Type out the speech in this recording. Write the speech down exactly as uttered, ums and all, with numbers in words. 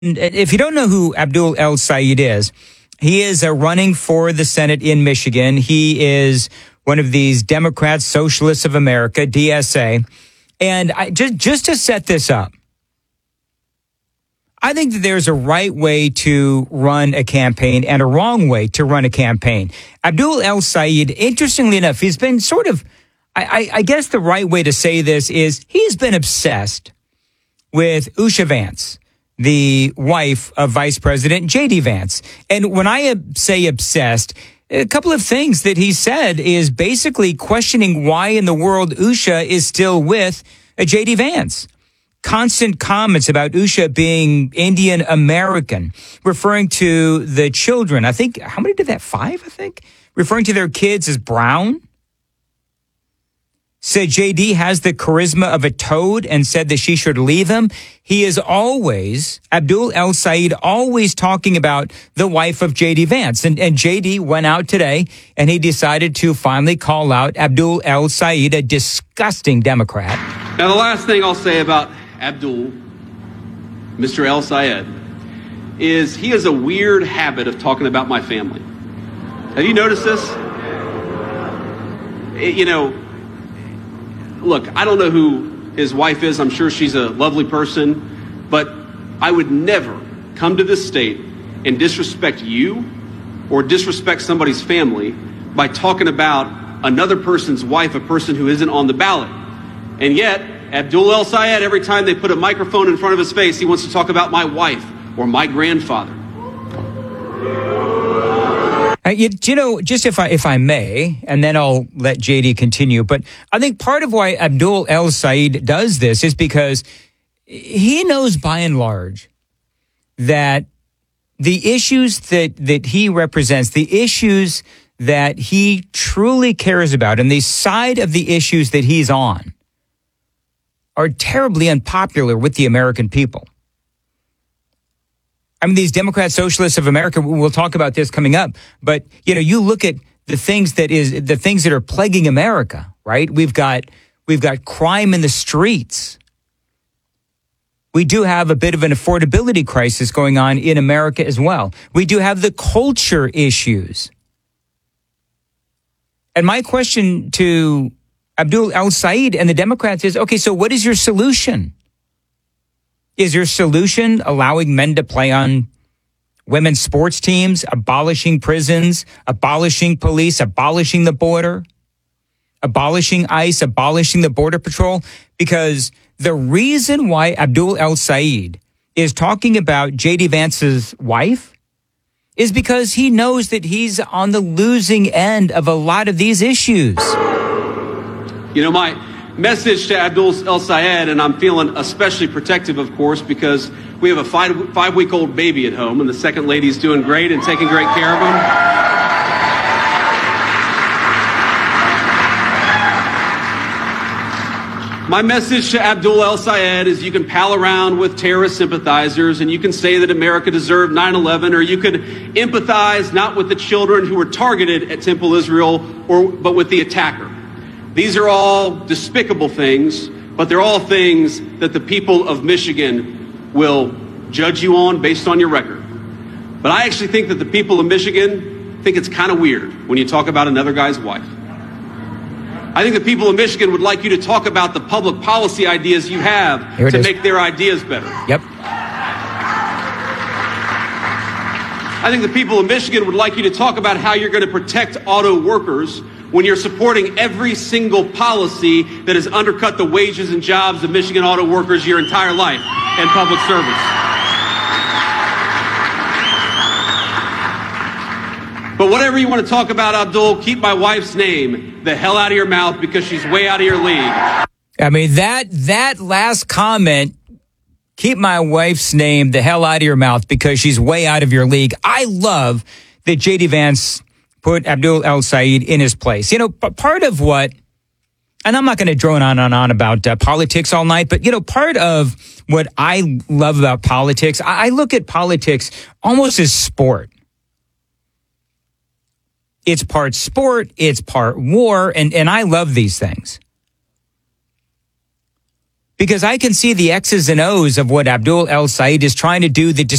If you don't know who Abdul El-Sayed is, he is uh, running for the Senate in Michigan. He is one of these Democrats, Socialists of America, D S A. And I, just, just to set this up, I think that there's a right way to run a campaign and a wrong way to run a campaign. Abdul El-Sayed, interestingly enough, he's been sort of, I, I, I guess the right way to say this is he's been obsessed with Usha Vance, the wife of Vice President J D Vance. And when I say obsessed, a couple of things that he said is basically questioning why in the world Usha is still with J D Vance. Constant comments about Usha being Indian American, referring to the children. I think, how many did that? Five, I think? Referring to their kids as brown. Said J D has the charisma of a toad and said that she should leave him. He is always, Abdul El-Sayed, always talking about the wife of J D Vance. And, and J D went out today and he decided to finally call out Abdul El-Sayed, a disgusting Democrat. Now, the last thing I'll say about Abdul, Mister El-Sayed, is he has a weird habit of talking about my family. Have you noticed this? It, you know, look, I don't know who his wife is. I'm sure she's a lovely person, but I would never come to this state and disrespect you or disrespect somebody's family by talking about another person's wife, a person who isn't on the ballot. And yet, Abdul El-Sayed, every time they put a microphone in front of his face, he wants to talk about my wife or my grandfather. Uh, you, you know, just if I if I may, and then I'll let J D continue, but I think part of why Abdul El-Sayed does this is because he knows by and large that the issues that, that he represents, the issues that he truly cares about, and the side of the issues that he's on, are terribly unpopular with the American people. I mean, these Democrat Socialists of America, we'll talk about this coming up, but, you know, you look at the things that is, the things that are plaguing America, right? We've got, we've got crime in the streets. We do have a bit of an affordability crisis going on in America as well. We do have the culture issues. And my question to Abdul El-Sayed and the Democrats is, okay, so what is your solution? Is your solution allowing men to play on women's sports teams, abolishing prisons, abolishing police, abolishing the border, abolishing ICE, abolishing the Border Patrol? Because the reason why Abdul El-Sayed is talking about J D Vance's wife is because he knows that he's on the losing end of a lot of these issues. You know, my message to Abdul El-Sayed, and I'm feeling especially protective, of course, because we have a five, five-week-old baby at home, and the second lady's doing great and taking great care of him. My message to Abdul El-Sayed is you can pal around with terrorist sympathizers, and you can say that America deserved nine eleven, or you could empathize not with the children who were targeted at Temple Israel, or but with the attacker. These are all despicable things, but they're all things that the people of Michigan will judge you on based on your record. But I actually think that the people of Michigan think it's kind of weird when you talk about another guy's wife. I think the people of Michigan would like you to talk about the public policy ideas you have to is. make their ideas better. Yep. I think the people of Michigan would like you to talk about how you're going to protect auto workers when you're supporting every single policy that has undercut the wages and jobs of Michigan auto workers your entire life in public service. But whatever you want to talk about, Abdul, keep my wife's name the hell out of your mouth because she's way out of your league. I mean, that that last comment, keep my wife's name the hell out of your mouth because she's way out of your league. I love that J D Vance put Abdul El-Sayed in his place. You know, but part of what, and I'm not going to drone on and on about uh, politics all night, but, you know, part of what I love about politics, I, I look at politics almost as sport. It's part sport, it's part war, and, and I love these things. because I can see the X's and O's of what Abdul El Sayed is trying to do that